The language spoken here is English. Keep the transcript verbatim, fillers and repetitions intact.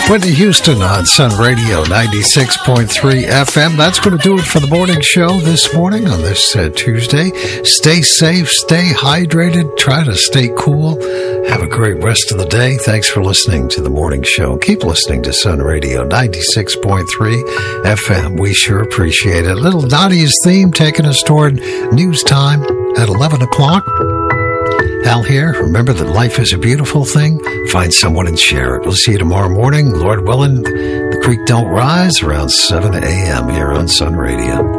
Whitney Houston on Sun Radio ninety-six point three F M. That's going to do it for the morning show this morning on this uh, Tuesday. Stay safe, stay hydrated, try to stay cool. Have a great rest of the day. Thanks for listening to the morning show. Keep listening to Sun Radio ninety-six point three F M. We sure appreciate it. Little Nadia's theme taking us toward news time at eleven o'clock. Al here. Remember that life is a beautiful thing. Find someone and share it. We'll see you tomorrow morning. Lord willing, the creek don't rise around seven a.m. here on Sun Radio.